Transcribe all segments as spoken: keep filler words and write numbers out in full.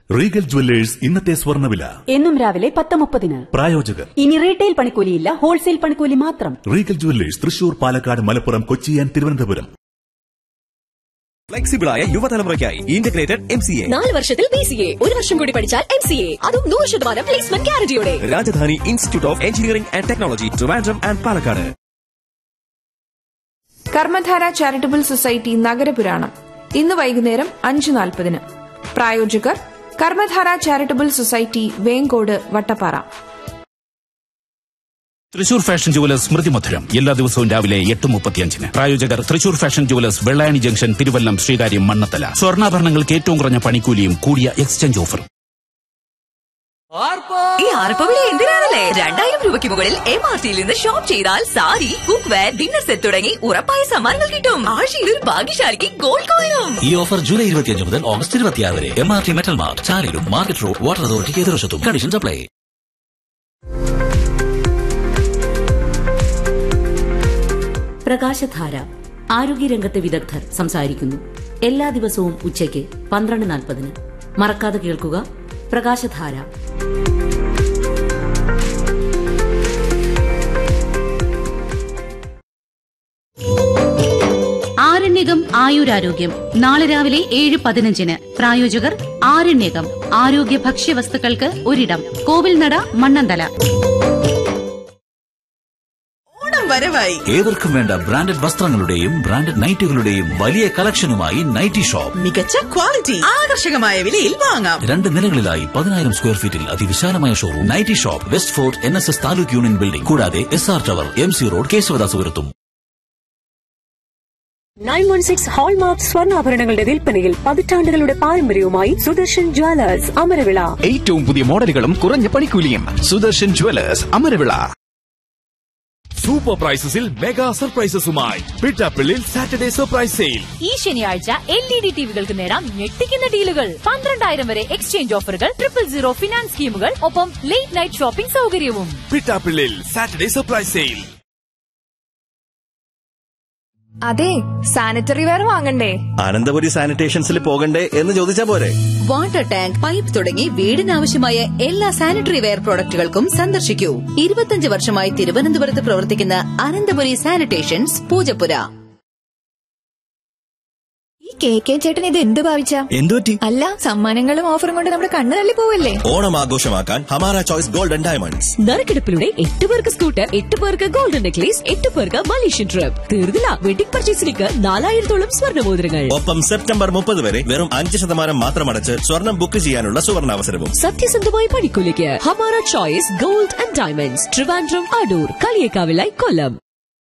Regal jewellers ഇന്നത്തെ സ്വർണ്ണവില എന്നും രാവിലെ പത്ത് മുപ്പതിന്. പ്രായോജകർ. ഇനി റീറ്റെയിൽ പണിക്കൂലിയില്ല, ഹോൾസെയിൽ പണിക്കൂലി മാത്രം. Regal jewellers Thrissur, Palakkad, Malappuram, Kochi and Thiruvananthapuram. ഫ്ലെക്സിബിളായ യുവതലമുറയ്ക്കായി integrated M C A. നാല് വർഷത്തിൽ ബി സി എ, ഒരു വർഷം കൂടി പഠിച്ചാൽ എം സി എ, അതും നൂറ് ശതമാനം placement ഗ്യാരണ്ടിയോടെ. Rajdhani institute of engineering and technology, Trivandrum and Palakkad. Karmadhara charitable society നഗരപുരാണം ഇന്ന് വൈകുന്നേരം അഞ്ച് നാൽപ്പതിന്. പ്രായോജകർ Karmadhara charitable society, Vengode, Vattappara. Thrissur fashion jewellers സ്മൃതി മധുരം എല്ലാ ദിവസവും രാവിലെ എട്ട് മുപ്പത്തിയഞ്ചിന്. പ്രായോജകർ Thrissur fashion jewellers, Vellayani junction, Thiruvallam, Sreekaryam, Mannathala. സ്വർണ്ണാഭരണങ്ങൾക്ക് ഏറ്റവും കുറഞ്ഞ പണിക്കൂലിയും കൂടിയ എക്സ്ചേഞ്ച് ഓഫറും. ഈ ആർപ്പവിളി എന്തിനാണല്ലേ? രണ്ടായിരം രൂപയ്ക്ക് മുകളിൽ എം ആർ ടിയിൽ നിന്ന് ഷോപ്പ് ചെയ്താൽ sari, cook wear, dinner set തുടങ്ങി ഉറപ്പായ സമ്മാനങ്ങൾ കിട്ടും. ആഴ്ചയിൽ ഒരു ഭാഗ്യശാലിക്ക് ഗോൾഡ് കോയിനും. ഈ ഓഫർ ജൂലൈ ഇരുപത്തിയഞ്ച് മുതൽ ഓഗസ്റ്റ് ഇരുപത്തിയാറ് വരെ. M R T metal mart, ചാലിലും market road, water അതോറിറ്റിക്ക് എതിർവശത്തും. Conditions apply. പ്രകാശധാര ആരോഗ്യരംഗത്തെ വിദഗ്ധർ സംസാരിക്കുന്നു. എല്ലാ ദിവസവും ഉച്ചയ്ക്ക് പന്ത്രണ്ട് നാൽപ്പതിന്. മറക്കാതെ കേൾക്കുക പ്രകാശധാര. ആരണ്യകം ആയുരാരോഗ്യം നാളെ രാവിലെ ഏഴ് പതിനഞ്ചിന്. പ്രായോജകർ ആരണ്യകം ആരോഗ്യ ഭക്ഷ്യവസ്തുക്കൾക്ക് ഒരിടം, കോവിൽനട, മണ്ണന്തല. വരവായി ഏവർക്കും വേണ്ട ബ്രാൻഡഡ് വസ്ത്രങ്ങളുടെയും ബ്രാൻഡഡ് നൈറ്റുകളുടെയും വലിയ കളക്ഷനുമായി നൈറ്റി ഷോപ്പ്. മികച്ച ക്വാളിറ്റി, ആകർഷകമായ വിലയിൽ വാങ്ങാം. രണ്ട് നിലകളിലായി പതിനായിരം സ്ക്വയർ ഫീറ്റിൽ അതിവിശാലമായ showroom. Nightie shop, west fort, N S S taluk union building, കൂടാതെ S R tower, M C road, കേശവദാസുപുരത്തും. Nine one six hallmark സ്വർണ്ണാഭരണങ്ങളുടെ വിൽപ്പനയിൽ പതിറ്റാണ്ടുകളുടെ പാരമ്പര്യവുമായി സുദർശൻ ജ്വല്ലേഴ്സ്, അമരവിള. ഏറ്റവും പുതിയ മോഡലുകളും കുറഞ്ഞ പണിക്കൂലിയും. Sudarshan Jewellers, Amaravila. Super പ്രൈസസിൽ mega സർപ്രൈസസുമായി Pittappillil Saturday surprise sale. ഈ ശനിയാഴ്ച എൽ ഇ ഡി ടിവികൾക്ക് നേടാം ഞെട്ടിക്കുന്ന ഡീലുകൾ. പന്ത്രണ്ടായിരം വരെ എക്സ്ചേഞ്ച് ഓഫറുകൾ, ട്രിപ്പിൾ സീറോ ഫിനാൻസ് സ്കീമുകൾ, ഒപ്പം ലേറ്റ് നൈറ്റ് ഷോപ്പിംഗ് സൗകര്യവും. Pittappillil Saturday surprise sale. അതെ, സാനിറ്ററി വെയർ വാങ്ങണ്ടേ? അനന്തപുരി സാനിറ്റേഷൻസിൽ പോകണ്ടേ എന്ന് ചോദിച്ചാ പോരെ. വാട്ടർ ടാങ്ക്, പൈപ്പ് തുടങ്ങി വീടിനാവശ്യമായ എല്ലാ സാനിറ്ററി വെയർ പ്രോഡക്റ്റുകൾക്കും സന്ദർശിക്കൂ. ഇരുപത്തിയഞ്ച് വർഷമായി തിരുവനന്തപുരത്ത് പ്രവർത്തിക്കുന്ന അനന്തപുരി സാനിറ്റേഷൻസ്, പൂജപ്പുര. ഈ കെ കെ ചേട്ടൻ ഇത് എന്ത് ഭാവിച്ച? എന്തുപറ്റി? അല്ല, സമ്മാനങ്ങളും ഓഫറും കൊണ്ട് നമ്മുടെ കണ്ണ് തള്ളി പോവല്ലേ? ഓണം ആഘോഷമാക്കാൻ Hamara choice gold and diamonds. നറുക്കെടുപ്പിലൂടെ എട്ട് പേർക്ക് സ്കൂട്ടർ, എട്ട് പേർക്ക് ഗോൾഡൻ നെക്ലേസ്, എട്ട് പേർക്ക് മലേഷ്യൻ ട്രിപ്പ്. തീർന്നില്ല, വെഡിംഗ് പർച്ചേസിലേക്ക് നാലായിരത്തോളം സ്വർണ്ണമോതിരങ്ങൾ. ഒപ്പം സെപ്റ്റംബർ മുപ്പത് വരെ വെറും അഞ്ച് ശതമാനം മാത്രം അടച്ച് സ്വർണം ബുക്ക് ചെയ്യാനുള്ള സുവർണാവസരവും. സത്യസന്ധമായ പണിക്കൂലിക്ക് Hamara choice gold and diamonds, Trivandrum, Adoor, കളിയേക്കാവിലായി, കൊല്ലം.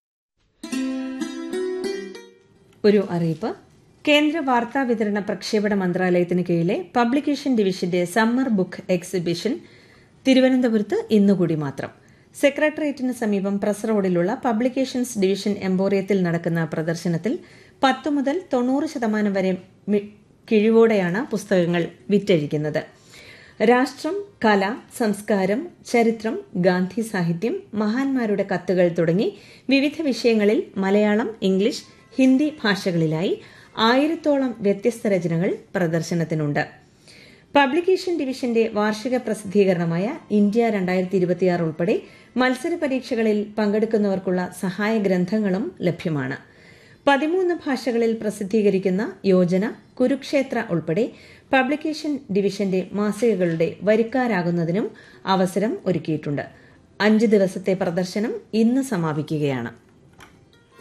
ഒരു അറിയിപ്പ്. കേന്ദ്ര വാർത്താ വിതരണ പ്രക്ഷേപണ മന്ത്രാലയത്തിന് കീഴിലെ പബ്ലിക്കേഷൻ ഡിവിഷന്റെ സമ്മർ ബുക്ക് എക്സിബിഷൻ തിരുവനന്തപുരത്ത് ഇന്നുകൂടി മാത്രം. സെക്രട്ടേറിയറ്റിന് സമീപം പ്രസ് റോഡിലുള്ള പബ്ലിക്കേഷൻസ് ഡിവിഷൻ എംപോറിയത്തിൽ നടക്കുന്ന പ്രദർശനത്തിൽ പത്ത് മുതൽ തൊണ്ണൂറ് ശതമാനം വരെ കിഴിവോടെയാണ് പുസ്തകങ്ങൾ വിറ്റഴിക്കുന്നത്. രാഷ്ട്രം, കല, സംസ്കാരം, ചരിത്രം, ഗാന്ധി സാഹിത്യം, മഹാന്മാരുടെ കത്തുകൾ തുടങ്ങി വിവിധ വിഷയങ്ങളിൽ മലയാളം, ഇംഗ്ലീഷ്, ഹിന്ദി ഭാഷകളിലായി ആയിരത്തോളം വ്യത്യസ്ത രചനകൾ പ്രദർശനത്തിനുണ്ട്. പബ്ലിക്കേഷൻ ഡിവിഷന്റെ വാർഷിക പ്രസിദ്ധീകരണമായ ഇന്ത്യ രണ്ടായിരത്തി ഇരുപത്തിയാറ് ഉൾപ്പെടെ മത്സര പരീക്ഷകളിൽ പങ്കെടുക്കുന്നവർക്കുള്ള സഹായ ഗ്രന്ഥങ്ങളും ലഭ്യമാണ്. പതിമൂന്ന് ഭാഷകളിൽ പ്രസിദ്ധീകരിക്കുന്ന യോജന, കുരുക്ഷേത്ര ഉൾപ്പെടെ പബ്ലിക്കേഷൻ ഡിവിഷന്റെ മാസികകളുടെ വരിക്കാരാകുന്നതിനും അവസരം ഒരുക്കിയിട്ടുണ്ട്. അഞ്ച് ദിവസത്തെ പ്രദർശനം ഇന്ന് സമാപിക്കുകയാണ്.